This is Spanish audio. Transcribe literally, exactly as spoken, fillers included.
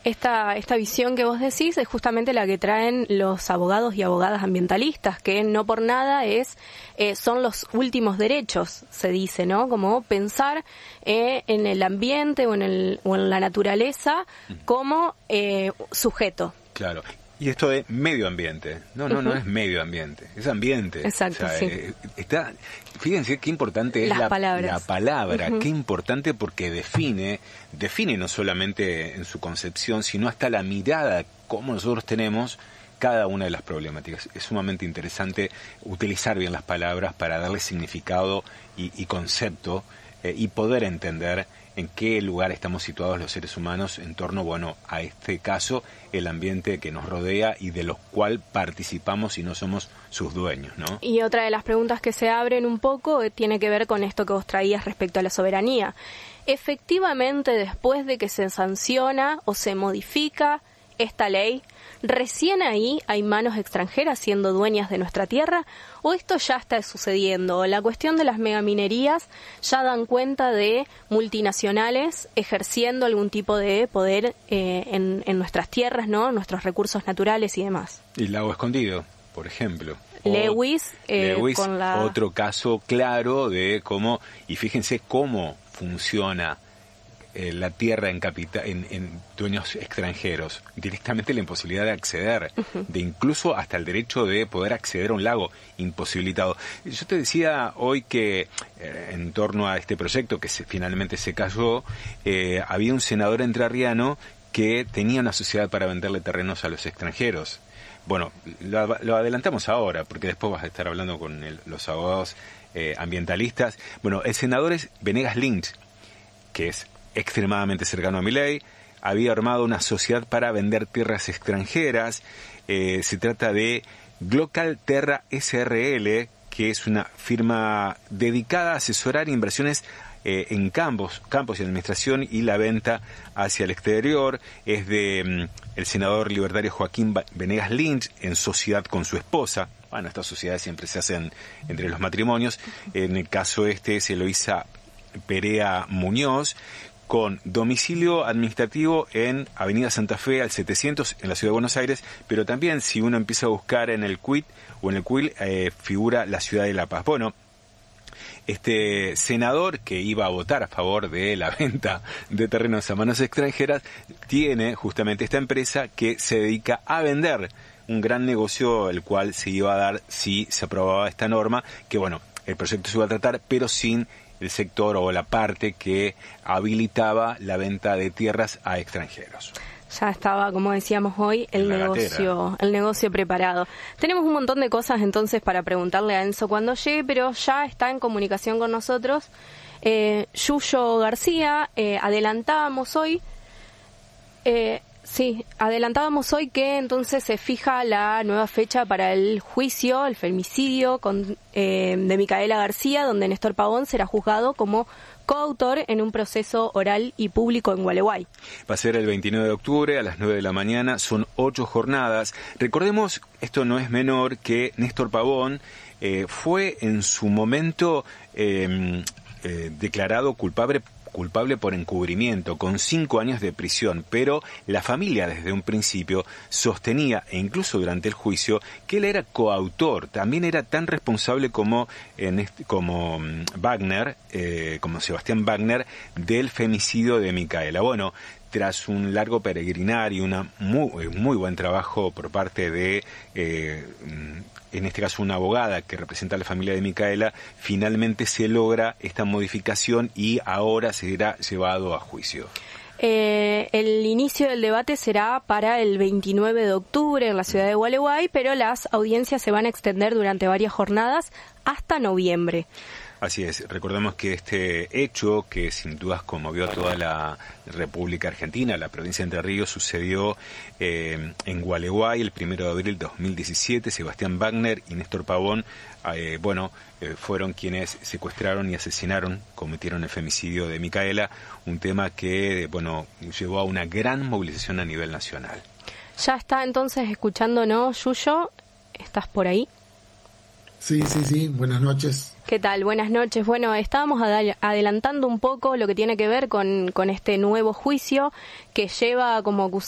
Esta, esta visión que vos decís es justamente la que traen los abogados y abogadas ambientalistas, que no por nada es eh, son los últimos derechos, se dice, ¿no? Como pensar eh, en el ambiente o en, el, o en la naturaleza como eh, sujeto. Claro. Y esto de medio ambiente. No, no, uh-huh. no es medio ambiente, es ambiente. Exacto, o sea, sí. eh, está, fíjense qué importante es Las la, palabras. la palabra, Uh-huh. qué importante porque define, define no solamente en su concepción, sino hasta la mirada, cómo nosotros tenemos cada una de las problemáticas. Es sumamente interesante utilizar bien las palabras para darle significado y, y concepto eh, y poder entender en qué lugar estamos situados los seres humanos en torno, bueno, a este caso, el ambiente que nos rodea y de los cual participamos y no somos sus dueños, ¿no? Y otra de las preguntas que se abren un poco eh, tiene que ver con esto que vos traías respecto a la soberanía. Efectivamente, después de que se sanciona o se modifica esta ley, ¿recién ahí hay manos extranjeras siendo dueñas de nuestra tierra? ¿O esto ya está sucediendo? La cuestión de las megaminerías ya dan cuenta de multinacionales ejerciendo algún tipo de poder eh, en, en nuestras tierras, ¿no? Nuestros recursos naturales y demás. Y Lago Escondido, por ejemplo. Lewis, eh, Lewis con la... otro caso claro de cómo, y fíjense cómo funciona Eh, la tierra en, capita, en, en dueños extranjeros, directamente la imposibilidad de acceder, uh-huh. de incluso hasta el derecho de poder acceder a un lago imposibilitado. Yo te decía hoy que eh, en torno a este proyecto que se, finalmente se cayó, eh, había un senador entrerriano que tenía una sociedad para venderle terrenos a los extranjeros. Bueno, lo, lo adelantamos ahora, porque después vas a estar hablando con el, los abogados eh, ambientalistas. Bueno, el senador es Venegas Lynch, que es extremadamente cercano a Milei, había armado una sociedad para vender tierras extranjeras. Eh, se trata de Glocal Terra S R L, que es una firma dedicada a asesorar inversiones eh, en campos, campos y administración y la venta hacia el exterior. Es de mm, el senador libertario Joaquín Venegas Lynch, en sociedad con su esposa. Bueno, estas sociedades siempre se hacen entre los matrimonios. En el caso este es Eloísa Perea Muñoz, con domicilio administrativo en Avenida Santa Fe al setecientos en la Ciudad de Buenos Aires, pero también si uno empieza a buscar en el Quit o en el Quil, eh, figura la Ciudad de La Paz. Bueno, este senador que iba a votar a favor de la venta de terrenos a manos extranjeras tiene justamente esta empresa que se dedica a vender un gran negocio, el cual se iba a dar si se aprobaba esta norma, que bueno, el proyecto se iba a tratar, pero sin el sector o la parte que habilitaba la venta de tierras a extranjeros. Ya estaba, como decíamos hoy, el negocio, el negocio preparado. Tenemos un montón de cosas entonces para preguntarle a Enzo cuando llegue, pero ya está en comunicación con nosotros eh, Yuyo García. Eh, adelantábamos hoy, eh, sí, adelantábamos hoy que entonces se fija la nueva fecha para el juicio, el femicidio con, eh, de Micaela García, donde Néstor Pavón será juzgado como coautor en un proceso oral y público en Gualeguay. Va a ser el veintinueve de octubre a las nueve de la mañana, son ocho jornadas. Recordemos, esto no es menor, que Néstor Pavón eh, fue en su momento eh, eh, declarado culpable culpable por encubrimiento, con cinco años de prisión, pero la familia desde un principio sostenía, e incluso durante el juicio, que él era coautor, también era tan responsable como, en este, como um, Wagner, eh, como Sebastián Wagner, del femicidio de Micaela. Bueno, tras un largo peregrinar y una muy, muy buen trabajo por parte de, eh, en este caso una abogada que representa a la familia de Micaela, finalmente se logra esta modificación y ahora será llevado a juicio. Eh, el inicio del debate será para el veintinueve de octubre en la ciudad de Gualeguay, pero las audiencias se van a extender durante varias jornadas hasta noviembre. Así es, recordemos que este hecho, que sin dudas conmovió a toda la República Argentina, la provincia de Entre Ríos, sucedió eh, en Gualeguay el primero de abril de dos mil diecisiete. Sebastián Wagner y Néstor Pavón, eh, bueno, eh, fueron quienes secuestraron y asesinaron, cometieron el femicidio de Micaela, un tema que, bueno, llevó a una gran movilización a nivel nacional. Ya está entonces escuchándonos, Yuyo, ¿estás por ahí? Sí, sí, sí, buenas noches. ¿Qué tal? Buenas noches. Bueno, estábamos adelantando un poco lo que tiene que ver con, con este nuevo juicio que lleva como